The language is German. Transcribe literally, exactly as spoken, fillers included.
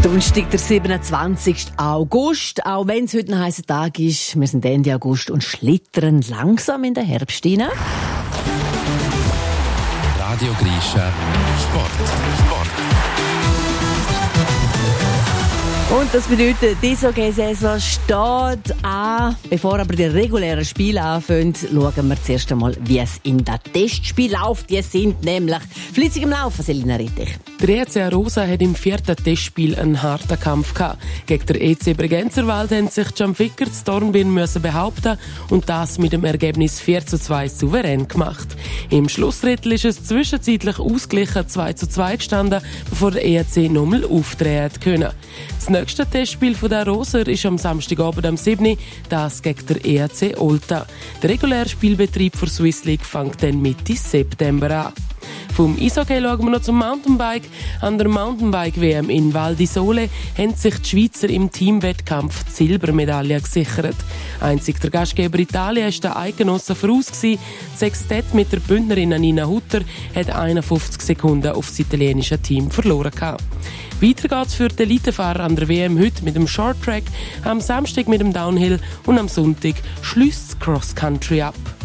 Donnerstag, der siebenundzwanzigsten August. Auch wenn es heute ein heißer Tag ist, wir sind Ende August und schlittern langsam in den Herbst hinein. Radio Grischa Sport. Sport. Und das bedeutet, die Eishockey-Saison steht an. Bevor aber die regulären Spiele anfangen, schauen wir zuerst einmal, wie es in den Testspielen läuft. Die sind nämlich fleissig im Laufen, Selina Rittich. Der E C Arosa hat im vierten Testspiel einen harten Kampf gehabt. Gegen den E C Bregenzerwald haben sich Can Ficker zu Dornbirn müssen behaupten und das mit dem Ergebnis vier zu zwei souverän gemacht. Im Schlussdrittel ist es zwischenzeitlich ausgeglichen zwei zu zwei gestanden, bevor der E C nochmal aufdrehen konnte. Das nächste Testspiel von der Aroser ist am Samstagabend am siebten das gegen der E C Olta. Der reguläre Spielbetrieb für Swiss League fängt dann Mitte September an. Vom Eishockey schauen wir noch zum Mountainbike. An der Mountainbike-W M in Val di Sole haben sich die Schweizer im Teamwettkampf die Silbermedaille gesichert. Einzig der Gastgeber Italien war der Eidgenossen voraus. Das Sextett mit der Bündnerin Nina Hutter hat einundfünfzig Sekunden auf das italienische Team verloren gehabt. Weiter geht's für die Elitefahrer an der W M heute mit dem Short Track, am Samstag mit dem Downhill und am Sonntag schließt Cross Country ab.